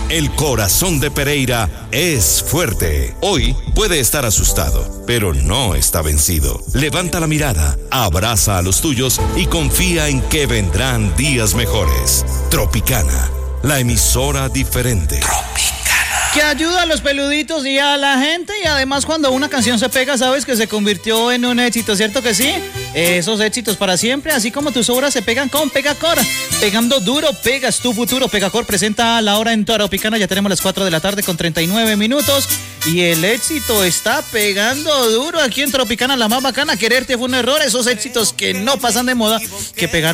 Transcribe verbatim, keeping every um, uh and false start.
El corazón de Pereira es fuerte. Hoy puede estar asustado, pero no está vencido. Levanta la mirada, abraza a los tuyos y confía en que vendrán días mejores. Tropicana, la emisora diferente. Que ayuda a los peluditos y a la gente, y además cuando una canción se pega, sabes que se convirtió en un éxito, ¿cierto que sí? Esos éxitos para siempre, así como tus obras se pegan con Pegacor. Pegando duro, pegas tu futuro. Pegacor presenta la hora en Tropicana, ya tenemos las cuatro de la tarde con treinta y nueve minutos, y el éxito está pegando duro aquí en Tropicana, la más bacana. Quererte fue un error, esos éxitos que no pasan de moda, que pegaron